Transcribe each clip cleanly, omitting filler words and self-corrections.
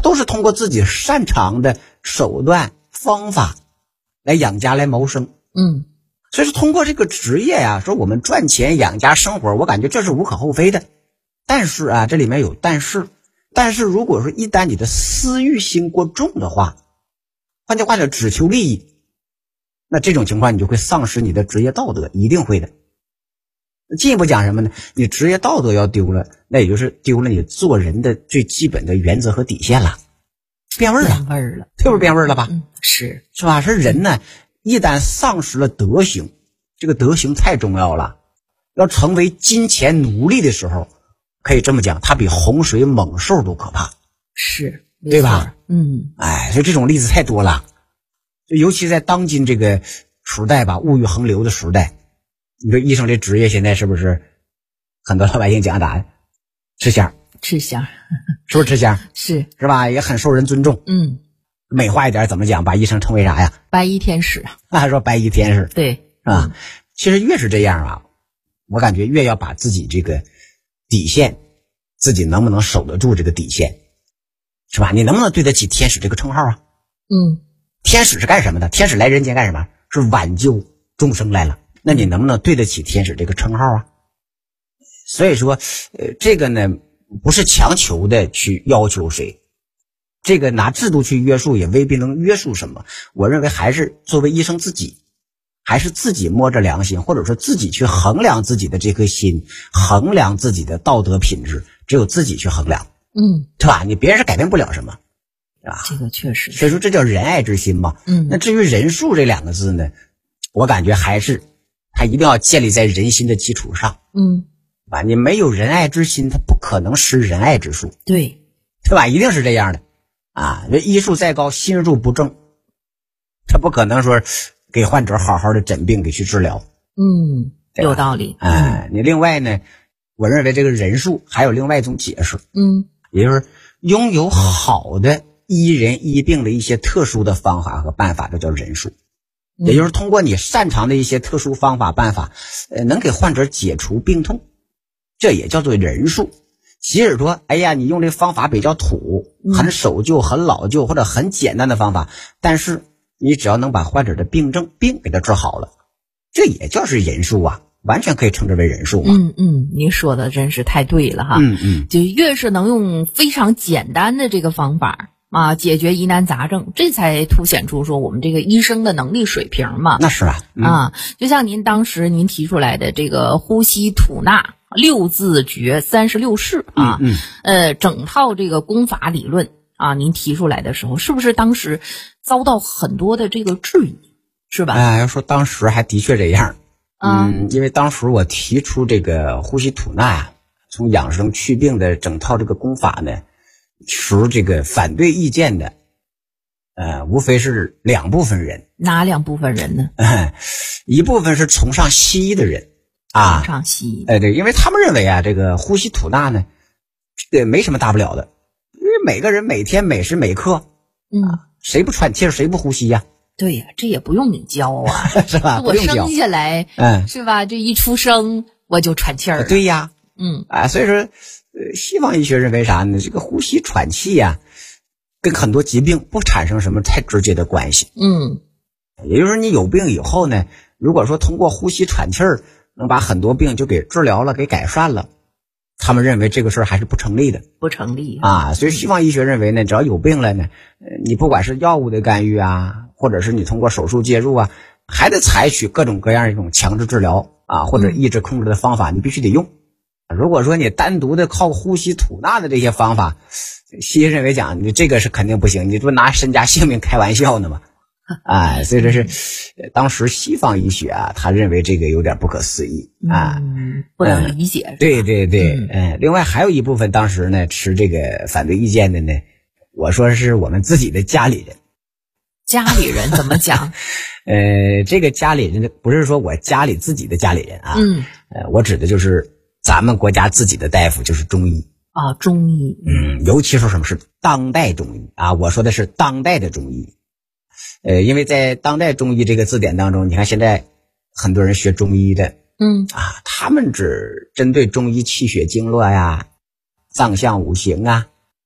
都是通过自己擅长的手段方法来养家来谋生。所以说通过这个职业呀，说我们赚钱养家生活，我感觉这是无可厚非的。但是啊，这里面有但是如果说一旦你的私欲心过重的话，换句话说只求利益，那这种情况你就会丧失你的职业道德，一定会的。进一步讲什么呢？你职业道德要丢了，那也就是丢了你做人的最基本的原则和底线了，变味儿了，是不是变味儿了吧？ 是吧？是人呢，一旦丧失了德行，这个德行太重要了，要成为金钱奴隶的时候，可以这么讲，它比洪水猛兽都可怕， 是， 对吧？所以这种例子太多了，就尤其在当今这个时代吧，物欲横流的时代，你说医生这职业现在是不是很多老百姓讲啥？吃香，是不是吃香？ 是吧？也很受人尊重。美化一点怎么讲？把医生称为啥呀？ 白衣天使。 还说白衣天使， 对， 是吧？其实越是这样啊，我感觉越要把自己这个底线，自己能不能守得住这个底线，是吧？你能不能对得起天使这个称号啊？天使是干什么的？天使来人间干什么？是挽救众生来了。那你能不能对得起天使这个称号啊？所以说，这个呢，不是强求的去要求谁，这个拿制度去约束也未必能约束什么。我认为还是作为医生自己，还是自己摸着良心，或者说自己去衡量自己的这颗心，衡量自己的道德品质，只有自己去衡量，对吧？你别人是改变不了什么，对吧？ 这个确实， 所以说这叫仁爱之心嘛。那至于仁术这两个字呢，我感觉还是它一定要建立在人心的基础上，吧？你没有仁爱之心，它不可能施仁爱之术， 对吧？一定是这样的啊！这医术再高，心术不正，他不可能说给患者好好的诊病给去治疗。 有道理。 你另外呢，我认为这个仁术还有另外一种解释，也就是拥有好的医人医病的一些特殊的方法和办法，这叫仁术。也就是通过你擅长的一些特殊方法办法，能给患者解除病痛，这也叫做仁术。即使说，哎呀，你用这方法比较土，很守旧、很老旧或者很简单的方法，但是你只要能把患者的病给他治好了，这也叫是仁术啊，完全可以称之为仁术嘛。 您说的真是太对了哈。就越是能用非常简单的这个方法啊，解决疑难杂症，这才凸显出说我们这个医生的能力水平嘛。 那是啊， 就像您当时您提出来的这个呼吸吐纳6字诀36式啊，整套这个功法理论啊，您提出来的时候，是不是当时遭到很多的这个质疑，是吧？ 要说当时还的确这样，因为当时我提出这个呼吸吐纳呀，从养生祛病的整套这个功法呢，持这个反对意见的，无非是两部分人。 哪两部分人呢？ 一部分是崇尚西医的人啊， 崇尚西医。 对，因为他们认为啊，这个呼吸吐纳呢，这个没什么大不了的，因为每个人每天每时每刻，谁不喘气谁不呼吸呀？ 对呀，这也不用你教啊， 是吧？ 我生下来，是吧？这一出生我就喘气儿。 对呀，所以说，西方医学认为啥呢？这个呼吸喘气呀，跟很多疾病不产生什么太直接的关系。也就是说，你有病以后呢，如果说通过呼吸喘气儿能把很多病就给治疗了，给改善了，他们认为这个事儿还是不成立的， 不成立啊。所以西方医学认为呢，只要有病了呢，你不管是药物的干预啊，或者是你通过手术介入啊，还得采取各种各样一种强制治疗啊，或者抑制控制的方法，你必须得用。如果说你单独的靠呼吸吐纳的这些方法，西医认为讲你这个是肯定不行，你这不拿身家性命开玩笑呢吗？所以这是当时西方医学啊，他认为这个有点不可思议啊， 不能理解。 对，另外还有一部分当时呢持这个反对意见的呢，我说是我们自己的家里人。 家里人怎么讲？ 这个家里人不是说我家里自己的家里人啊，我指的就是咱们国家自己的大夫，就是中医啊，中医， 尤其说什么是当代中医啊，我说的是当代的中医。因为在当代中医这个字典当中，你看现在很多人学中医的，他们只针对中医气血经络呀、脏象五行啊，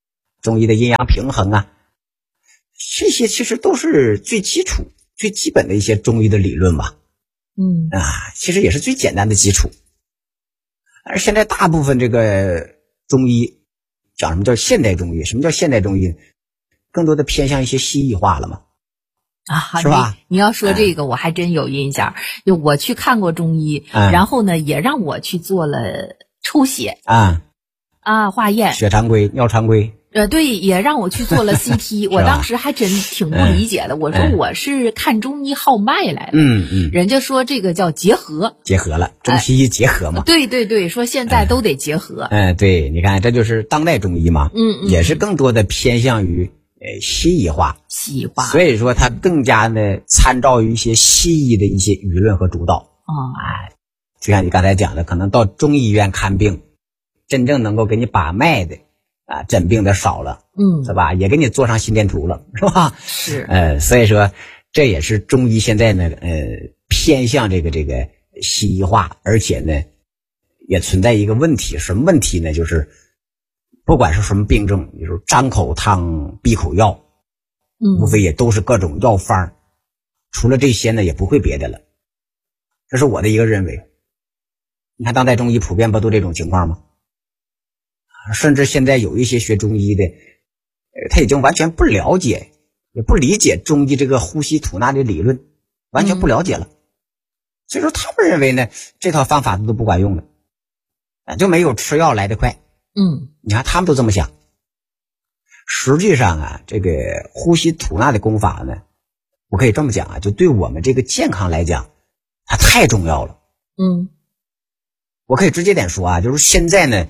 中医的阴阳平衡啊，这些其实都是最基础、最基本的一些中医的理论吧。其实也是最简单的基础。而现在大部分这个中医讲什么叫现代中医？什么叫现代中医？更多的偏向一些西医化了嘛。是吧？ 你要说这个，我还真有印象。就我去看过中医，然后呢，也让我去做了抽血化验， 血常规、尿常规。 对，也让我去做了 CT。我当时还真挺不理解的，我说我是看中医号脉来的。人家说这个叫结合了，中西医结合嘛。 对，说现在都得结合。 对，你看这就是当代中医嘛。也是更多的偏向于西医化，所以说它更加的参照于一些西医的一些舆论和主导。就像你刚才讲的，可能到中医院看病，真正能够给你把脉的诊病的少了，是吧？也给你做上心电图了，是吧？ 是。 所以说这也是中医现在呢，偏向这个西医化，而且呢，也存在一个问题，什么问题呢？就是不管是什么病症，就是张口汤、闭口药，无非也都是各种药方，除了这些呢，也不会别的了。这是我的一个认为。你看当代中医普遍不都这种情况吗？甚至现在有一些学中医的，他已经完全不了解，也不理解中医这个呼吸吐纳的理论，完全不了解了。所以说他们认为呢，这套方法都不管用了，就没有吃药来得快。你看他们都这么想。实际上这个呼吸吐纳的功法呢，我可以这么讲就对我们这个健康来讲，它太重要了。我可以直接点说就是现在呢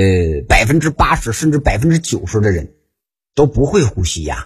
，80%甚至90%的人都不会呼吸呀。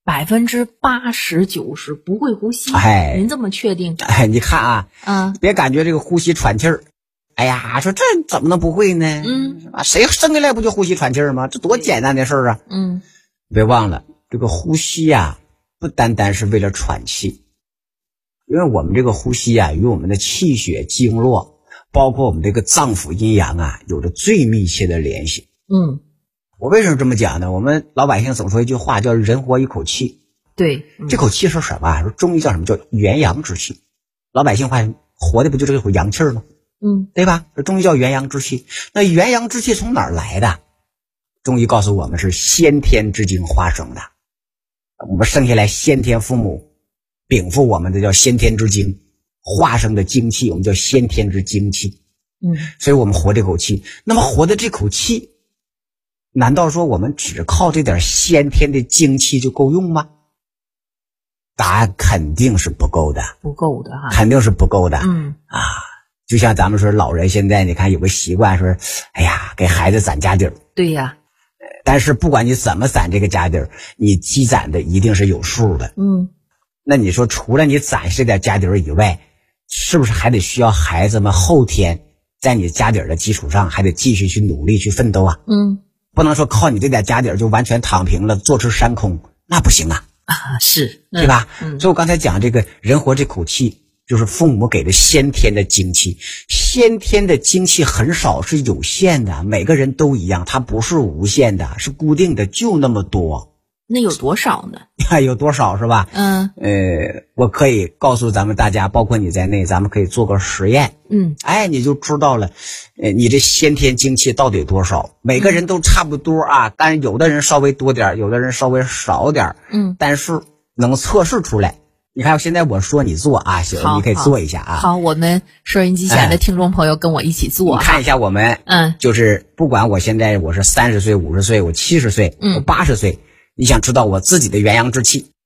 80%、90%不会呼吸？您这么确定？ 你看别感觉这个呼吸喘气儿，说这怎么能不会呢？是吧？谁生下来不就呼吸喘气儿吗？这多简单的事儿啊！别忘了，这个呼吸不单单是为了喘气，因为我们这个呼吸与我们的气血经络，包括我们这个脏腑阴阳有着最密切的联系。我为什么这么讲呢？我们老百姓总说一句话叫人活一口气。 对， 这口气是什么？说中医叫什么？叫元阳之气。老百姓话活的不就这口阳气吗？对吧？这中医叫元阳之气。那元阳之气从哪儿来的？中医告诉我们是先天之精化生的。我们生下来先天父母禀赋我们的叫先天之精，化生的精气我们叫先天之精气。所以我们活这口气。那么活的这口气，难道说我们只靠这点先天的精气就够用吗？答案肯定是不够的。肯定是不够的。就像咱们说老人现在你看有个习惯说，给孩子攒家底儿。 对呀。 但是不管你怎么攒这个家底儿，你积攒的一定是有数的。那你说除了你攒这点家底儿以外，是不是还得需要孩子们后天在你家底儿的基础上还得继续去努力去奋斗不能说靠你这点家底儿就完全躺平了，坐吃山空，那不行是， 对吧？所以我刚才讲这个人活这口气，就是父母给的先天的精气。先天的精气很少，是有限的，每个人都一样，它不是无限的，是固定的，就那么多。 那有多少呢？ 有多少是吧？我可以告诉咱们大家，包括你在内，咱们可以做个实验。你就知道了，你这先天精气到底多少？每个人都差不多但是有的人稍微多点，有的人稍微少点。但是能测试出来。你看现在我说你做行，你可以做一下好，我们收音机前的听众朋友跟我一起做。 你看一下我们，就是不管我现在我是30岁、50岁，我70岁，我80岁，你想知道我自己的元阳之气，